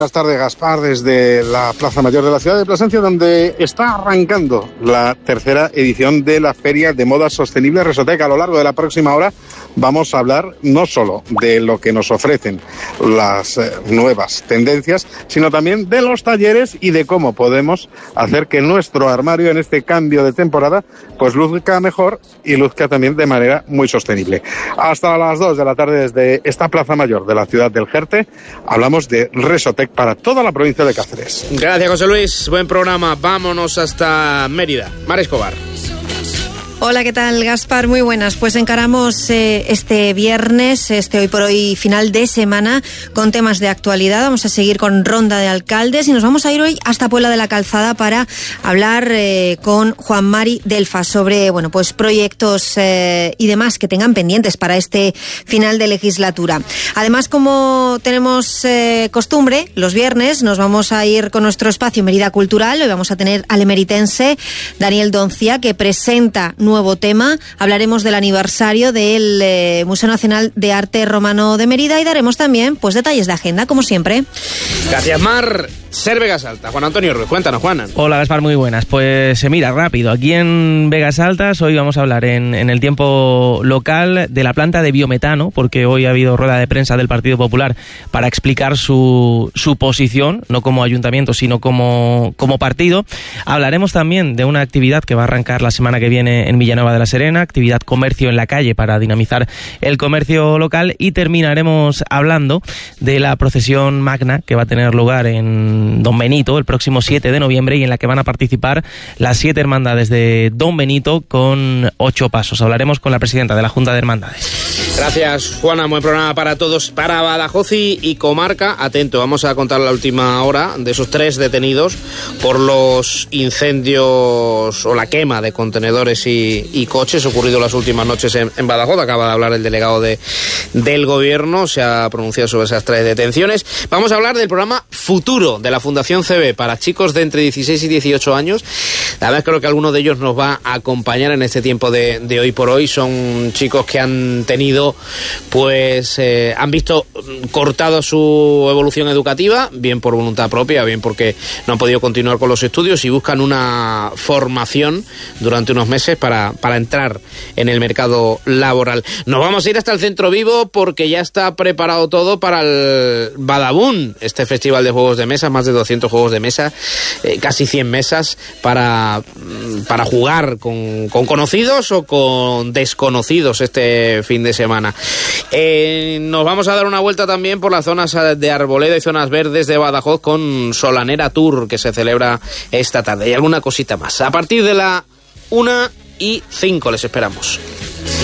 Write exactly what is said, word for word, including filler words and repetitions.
Buenas tardes, Gaspar, desde la Plaza Mayor de la ciudad de Plasencia, donde está arrancando la tercera edición de la Feria de Moda Sostenible Resotec. A lo largo de la próxima hora vamos a hablar no solo de lo que nos ofrecen las eh, nuevas tendencias, sino también de los talleres y de cómo podemos hacer que nuestro armario en este cambio de temporada pues luzca mejor y luzca también de manera muy sostenible. Hasta las dos de la tarde desde esta Plaza Mayor de la ciudad del Jerte hablamos de Resotec para toda la provincia de Cáceres. Gracias, José Luis. Buen programa. Vámonos hasta Mérida. Mar Escobar. Hola, ¿qué tal, Gaspar? Muy buenas. Pues encaramos eh, este viernes, este hoy por hoy final de semana, con temas de actualidad. Vamos a seguir con ronda de alcaldes y nos vamos a ir hoy hasta Puebla de la Calzada para hablar eh, con Juan Mari Delfa sobre, bueno, pues proyectos eh, y demás que tengan pendientes para este final de legislatura. Además, como tenemos eh, costumbre, los viernes nos vamos a ir con nuestro espacio Mérida Cultural. Hoy vamos a tener al emeritense Daniel Doncia, que presenta nuevo tema. Hablaremos del aniversario del eh, Museo Nacional de Arte Romano de Mérida y daremos también pues detalles de agenda, como siempre. Gracias, Mar. Ser Vegas Alta. Juan Antonio Ruiz, cuéntanos, Juan. Hola, Gaspar, muy buenas. Pues mira, rápido, aquí en Vegas Altas hoy vamos a hablar en, en el tiempo local de la planta de biometano, porque hoy ha habido rueda de prensa del Partido Popular para explicar su, su posición, no como ayuntamiento, sino como, como partido. Hablaremos también de una actividad que va a arrancar la semana que viene en Villanueva de la Serena, actividad comercio en la calle para dinamizar el comercio local, y terminaremos hablando de la procesión magna que va a tener lugar en Don Benito el próximo siete de noviembre y en la que van a participar las siete hermandades de Don Benito con ocho pasos. Hablaremos con la presidenta de la Junta de Hermandades. Gracias, Juana. Buen programa para todos. Para Badajoz y, y comarca, atento, vamos a contar la última hora de esos tres detenidos por los incendios o la quema de contenedores y, y coches ocurrido las últimas noches en, en Badajoz. Acaba de hablar el delegado de, del gobierno, se ha pronunciado sobre esas tres detenciones. Vamos a hablar del programa Futuro de la Fundación C B para chicos de entre dieciséis y dieciocho años. Además, creo que alguno de ellos nos va a acompañar en este tiempo de, de hoy por hoy. Son chicos que han tenido, pues, eh, han visto cortado su evolución educativa, bien por voluntad propia, bien porque no han podido continuar con los estudios y buscan una formación durante unos meses para, para entrar en el mercado laboral. Nos vamos a ir hasta el Centro Vivo porque ya está preparado todo para el Badabun, este festival de juegos de mesa, más de doscientos juegos de mesa, eh, casi cien mesas para, para jugar con, con conocidos o con desconocidos este fin de semana. Eh, nos vamos a dar una vuelta también por las zonas de Arboleda y zonas verdes de Badajoz con Solanera Tour, que se celebra esta tarde, y alguna cosita más. A partir de la una y cinco les esperamos.